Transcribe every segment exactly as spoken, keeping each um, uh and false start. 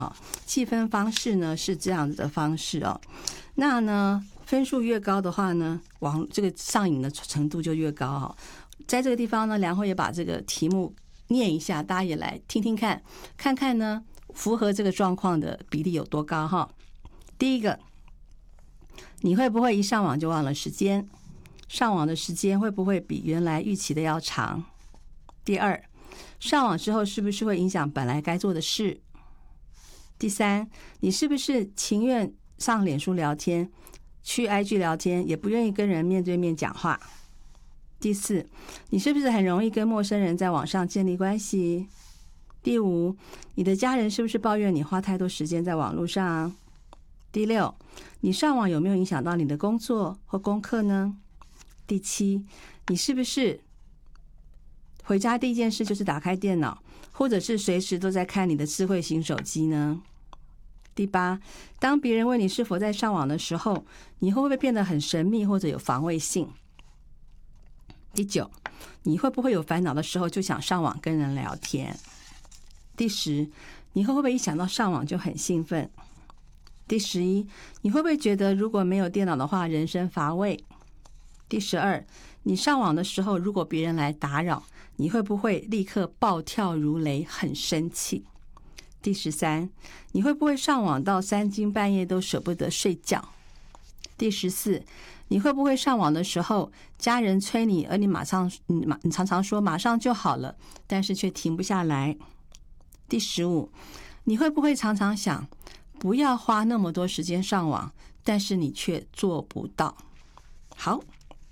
计分方式呢是这样子的方式哦。那呢分数越高的话呢，网这个上瘾的程度就越高哦。在这个地方呢，梁慧也把这个题目念一下，大家也来听听看，看看呢符合这个状况的比例有多高哈。第一个，你会不会一上网就忘了时间？上网的时间会不会比原来预期的要长？第二，上网之后是不是会影响本来该做的事？第三，你是不是情愿上脸书聊天，去 I G 聊天，也不愿意跟人面对面讲话？第四，你是不是很容易跟陌生人在网上建立关系？第五，你的家人是不是抱怨你花太多时间在网络上？第六，你上网有没有影响到你的工作或功课呢？第七，你是不是回家第一件事就是打开电脑，或者是随时都在看你的智慧型手机呢？第八，当别人问你是否在上网的时候，你会不会变得很神秘或者有防卫性？第九，你会不会有烦恼的时候就想上网跟人聊天？第十，你会不会一想到上网就很兴奋？第十一，你会不会觉得如果没有电脑的话人生乏味？第十二，你上网的时候如果别人来打扰，你会不会立刻暴跳如雷很生气？第十三，你会不会上网到三更半夜都舍不得睡觉？第十四，你会不会上网的时候家人催你，而你马上你你常常说马上就好了，但是却停不下来？第十五，你会不会常常想不要花那么多时间上网，但是你却做不到？好，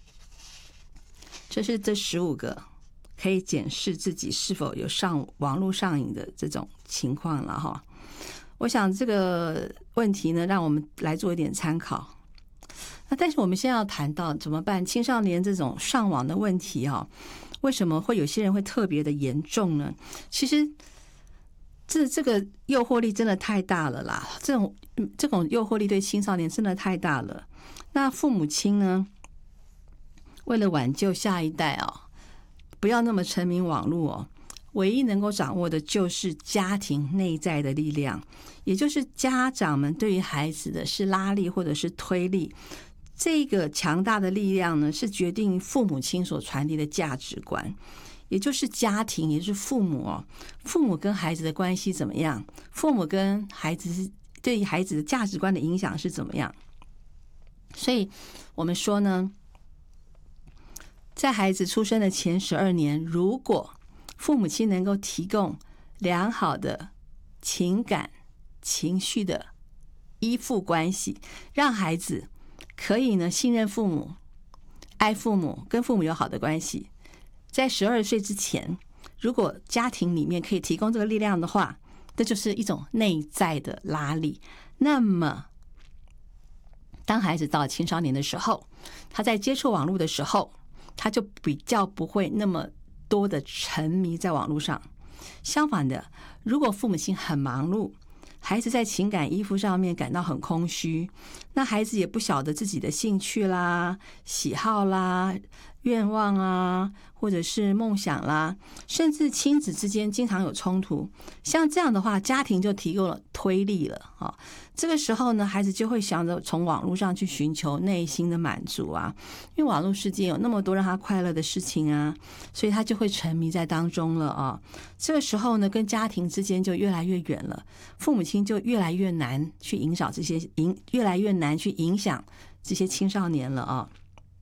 这是这十五个可以检视自己是否有上网络上瘾的这种情况了哈。我想这个问题呢，让我们来做一点参考。那但是我们现在要谈到怎么办？青少年这种上网的问题哈，为什么会有些人会特别的严重呢？其实这这个诱惑力真的太大了啦，这种这种诱惑力对青少年真的太大了。那父母亲呢，为了挽救下一代哦，不要那么沉迷网络哦，唯一能够掌握的就是家庭内在的力量，也就是家长们对于孩子的是拉力或者是推力。这个强大的力量呢，是决定父母亲所传递的价值观，也就是家庭，也就是父母哦。父母跟孩子的关系怎么样？父母跟孩子对于孩子的价值观的影响是怎么样？所以我们说呢，在孩子出生的前十二年，如果父母亲能够提供良好的情感、情绪的依附关系，让孩子可以呢信任父母、爱父母，跟父母有好的关系。在十二岁之前，如果家庭里面可以提供这个力量的话，这就是一种内在的拉力。那么当孩子到了青少年的时候，他在接触网络的时候，他就比较不会那么多的沉迷在网络上。相反的，如果父母亲很忙碌，孩子在情感依附上面感到很空虚，那孩子也不晓得自己的兴趣啦、喜好啦、愿望啊，或者是梦想啦，甚至亲子之间经常有冲突。像这样的话，家庭就提供了推力了啊。这个时候呢，孩子就会想着从网络上去寻求内心的满足啊，因为网络世界有那么多让他快乐的事情啊，所以他就会沉迷在当中了啊。这个时候呢，跟家庭之间就越来越远了，父母亲就越来越难去影响这些影，越来越难去影响这些青少年了啊。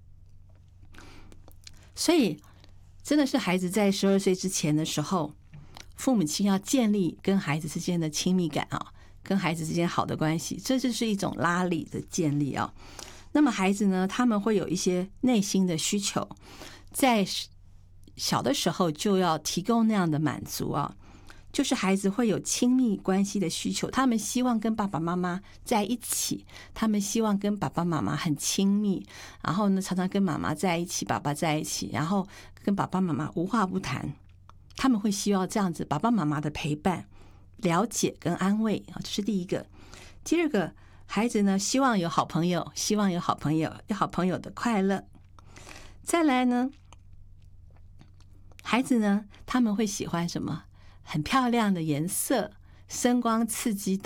所以真的是孩子在十二岁之前的时候，父母亲要建立跟孩子之间的亲密感啊，跟孩子之间好的关系，这就是一种拉力的建立啊。那么孩子呢，他们会有一些内心的需求，在小的时候就要提供那样的满足啊。就是孩子会有亲密关系的需求，他们希望跟爸爸妈妈在一起，他们希望跟爸爸妈妈很亲密，然后呢，常常跟妈妈在一起，爸爸在一起，然后跟爸爸妈妈无话不谈。他们会希望这样子爸爸妈妈的陪伴、了解跟安慰啊，这是第一个。第二个，孩子呢希望有好朋友，希望有好朋友，有好朋友的快乐。再来呢，孩子呢他们会喜欢什么？很漂亮的颜色， 声光刺激